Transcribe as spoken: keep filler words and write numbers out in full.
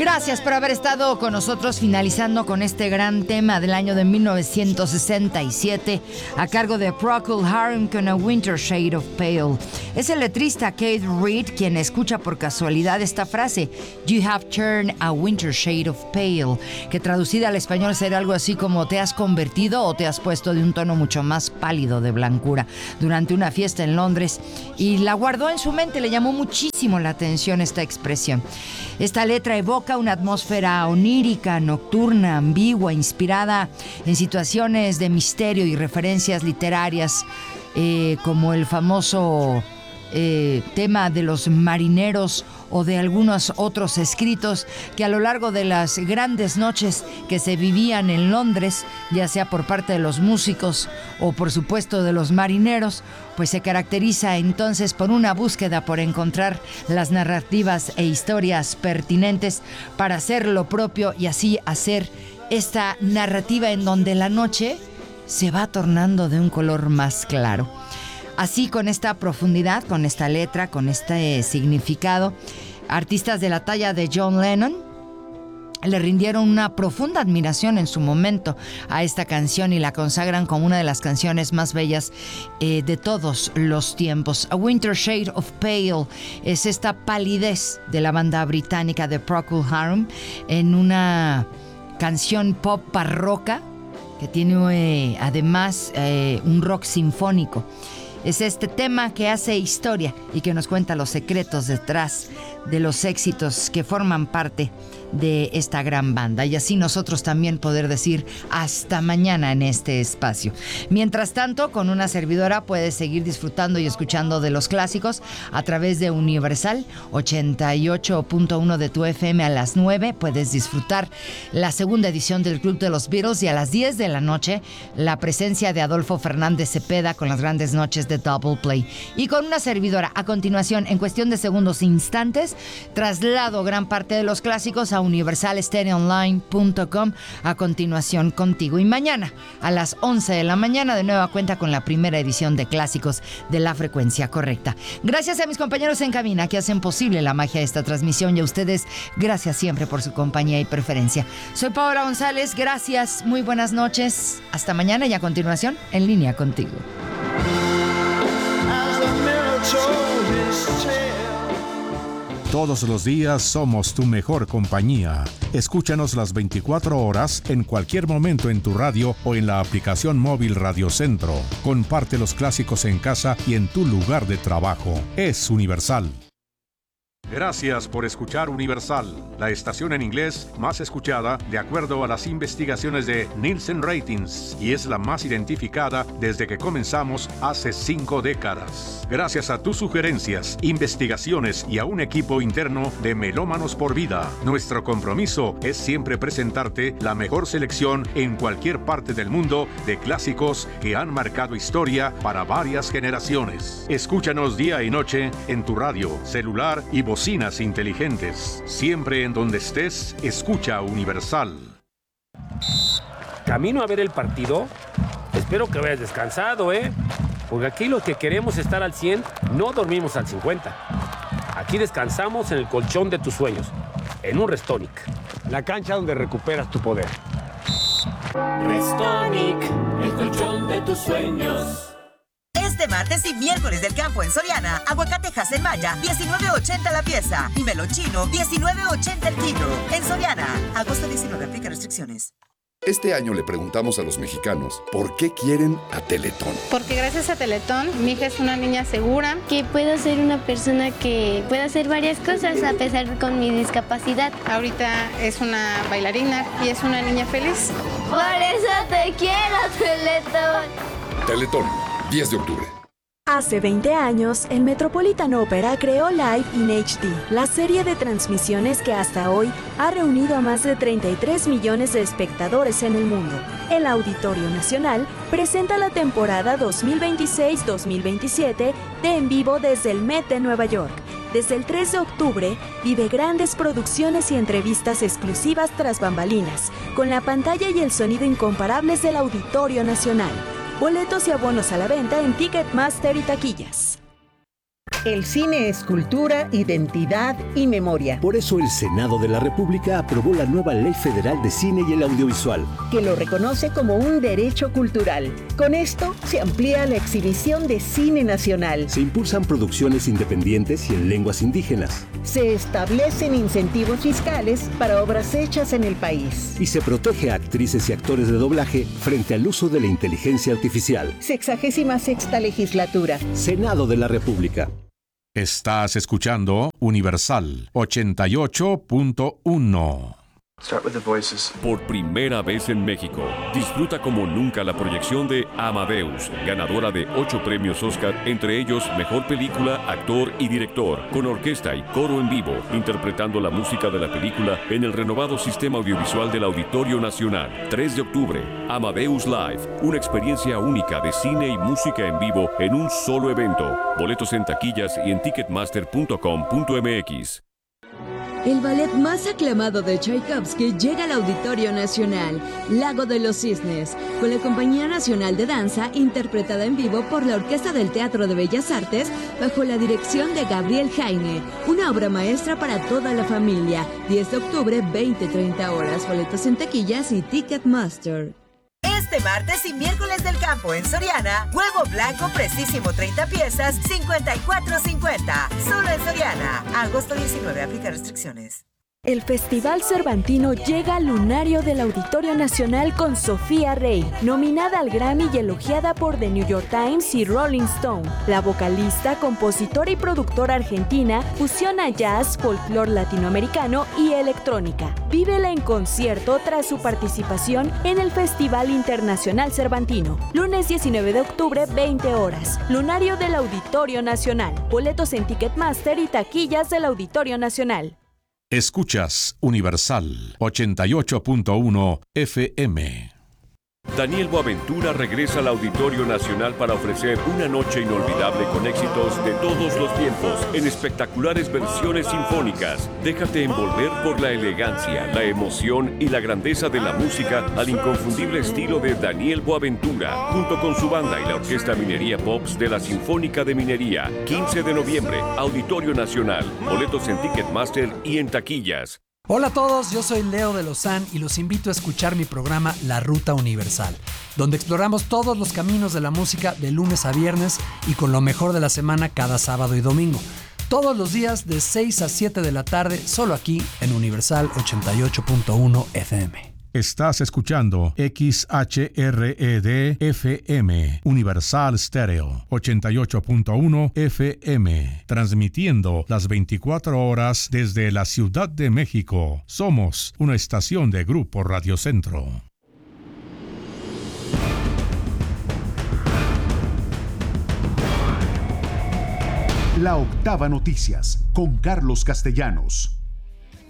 Gracias por haber estado con nosotros, finalizando con este gran tema del año de mil novecientos sesenta y siete a cargo de Procol Harum con A Winter Shade of Pale. Es el letrista Keith Reid quien escucha por casualidad esta frase, You have turned a winter shade of pale, que traducida al español será algo así como te has convertido o te has puesto de un tono mucho más pálido de blancura durante una fiesta en Londres, y la guardó en su mente. Le llamó muchísimo la atención esta expresión. Esta letra evoca una atmósfera onírica, nocturna, ambigua, inspirada en situaciones de misterio y referencias literarias, eh, como el famoso eh, tema de los marineros o de algunos otros escritos que a lo largo de las grandes noches que se vivían en Londres, ya sea por parte de los músicos o por supuesto de los marineros, pues se caracteriza entonces por una búsqueda por encontrar las narrativas e historias pertinentes para hacer lo propio y así hacer esta narrativa en donde la noche se va tornando de un color más claro. Así, con esta profundidad, con esta letra, con este significado, artistas de la talla de John Lennon le rindieron una profunda admiración en su momento a esta canción y la consagran como una de las canciones más bellas eh, de todos los tiempos. A Winter Shade of Pale es esta palidez de la banda británica de Procol Harum en una canción pop barroca que tiene eh, además eh, un rock sinfónico. Es este tema que hace historia y que nos cuenta los secretos detrás de los éxitos que forman parte de esta gran banda, y así nosotros también poder decir hasta mañana en este espacio. Mientras tanto, con una servidora puedes seguir disfrutando y escuchando de los clásicos a través de Universal ochenta y ocho punto uno de tu F M. A las nueve puedes disfrutar la segunda edición del Club de los Beatles, y a las diez de la noche la presencia de Adolfo Fernández Cepeda con las grandes noches de Double Play. Y con una servidora, a continuación, en cuestión de segundos, instantes, traslado gran parte de los clásicos a universal stereo online punto com, a continuación contigo. Y mañana a las once de la mañana de nueva cuenta con la primera edición de Clásicos de la Frecuencia Correcta. Gracias a mis compañeros en cabina que hacen posible la magia de esta transmisión, y a ustedes gracias siempre por su compañía y preferencia. Soy Paola González, gracias, muy buenas noches, hasta mañana, y a continuación En Línea Contigo. Todos los días somos tu mejor compañía. Escúchanos las veinticuatro horas, en cualquier momento en tu radio o en la aplicación móvil Radio Centro. Comparte los clásicos en casa y en tu lugar de trabajo. Es Universal. Gracias por escuchar Universal, la estación en inglés más escuchada de acuerdo a las investigaciones de Nielsen Ratings, y es la más identificada desde que comenzamos hace cinco décadas. Gracias a tus sugerencias, investigaciones y a un equipo interno de melómanos por vida, nuestro compromiso es siempre presentarte la mejor selección en cualquier parte del mundo de clásicos que han marcado historia para varias generaciones. Escúchanos día y noche en tu radio, celular y bocinas inteligentes. Siempre en donde estés, escucha Universal. ¿Camino a ver el partido? Espero que vayas descansado, ¿eh? Porque aquí los que queremos estar al cien no dormimos al cincuenta. Aquí descansamos en el colchón de tus sueños, en un Restonic, la cancha donde recuperas tu poder. Restonic, el colchón de tus sueños. Este martes y miércoles del campo en Soriana, aguacatejas en Maya, diecinueve ochenta la pieza, y melón chino, diecinueve ochenta el kilo. En Soriana, agosto diecinueve, aplica restricciones. Este año le preguntamos a los mexicanos por qué quieren a Teletón. Porque gracias a Teletón, mi hija es una niña segura. Que puedo ser una persona que puede hacer varias cosas a pesar de con mi discapacidad. Ahorita es una bailarina y es una niña feliz. Por eso te quiero, Teletón. Teletón, diez de octubre. Hace veinte años, el Metropolitan Opera creó Live in H D, la serie de transmisiones que hasta hoy ha reunido a más de treinta y tres millones de espectadores en el mundo. El Auditorio Nacional presenta la temporada dos mil veintiséis dos mil veintisiete de En Vivo desde el Met de Nueva York. Desde el tres de octubre, vive grandes producciones y entrevistas exclusivas tras bambalinas, con la pantalla y el sonido incomparables del Auditorio Nacional. Boletos y abonos a la venta en Ticketmaster y taquillas. El cine es cultura, identidad y memoria. Por eso el Senado de la República aprobó la nueva Ley Federal de Cine y el Audiovisual, que lo reconoce como un derecho cultural. Con esto se amplía la exhibición de cine nacional. Se impulsan producciones independientes y en lenguas indígenas. Se establecen incentivos fiscales para obras hechas en el país. Y se protege a actrices y actores de doblaje frente al uso de la inteligencia artificial. Sexagésima sexta legislatura. Senado de la República. Estás escuchando Universal ochenta y ocho punto uno. Por primera vez en México, disfruta como nunca la proyección de Amadeus, ganadora de ocho premios Oscar, entre ellos Mejor Película, Actor y Director, con orquesta y coro en vivo, interpretando la música de la película en el renovado sistema audiovisual del Auditorio Nacional. tres de octubre, Amadeus Live, una experiencia única de cine y música en vivo en un solo evento. Boletos en taquillas y en ticketmaster punto com punto m x. El ballet más aclamado de Tchaikovsky llega al Auditorio Nacional, Lago de los Cisnes, con la Compañía Nacional de Danza, interpretada en vivo por la Orquesta del Teatro de Bellas Artes, bajo la dirección de Gabriel Jaime. Una obra maestra para toda la familia. diez de octubre, veinte a treinta horas. Boletos en taquillas y Ticketmaster. Este martes y miércoles del campo en Soriana, huevo blanco precisísimo treinta piezas, cincuenta y cuatro cincuenta. Solo en Soriana. Agosto diecinueve, aplica restricciones. El Festival Cervantino llega al lunario del Auditorio Nacional con Sofía Rey, nominada al Grammy y elogiada por The New York Times y Rolling Stone. La vocalista, compositora y productora argentina fusiona jazz, folclore latinoamericano y electrónica. Vívela en concierto tras su participación en el Festival Internacional Cervantino. Lunes diecinueve de octubre, veinte horas. Lunario del Auditorio Nacional. Boletos en Ticketmaster y taquillas del Auditorio Nacional. Escuchas Universal ochenta y ocho punto uno F M. Daniel Boaventura regresa al Auditorio Nacional para ofrecer una noche inolvidable con éxitos de todos los tiempos en espectaculares versiones sinfónicas. Déjate envolver por la elegancia, la emoción y la grandeza de la música al inconfundible estilo de Daniel Boaventura, junto con su banda y la Orquesta Minería Pops de la Sinfónica de Minería. quince de noviembre, Auditorio Nacional. Boletos en Ticketmaster y en taquillas. Hola a todos, yo soy Leo de Lozán y los invito a escuchar mi programa La Ruta Universal, donde exploramos todos los caminos de la música de lunes a viernes y con lo mejor de la semana cada sábado y domingo. Todos los días de seis a siete de la tarde, solo aquí en Universal ochenta y ocho punto uno F M. Estás escuchando X H R E D F M, Universal Stereo, ochenta y ocho punto uno F M, transmitiendo las veinticuatro horas desde la Ciudad de México. Somos una estación de Grupo Radio Centro. La Octava Noticias, con Carlos Castellanos.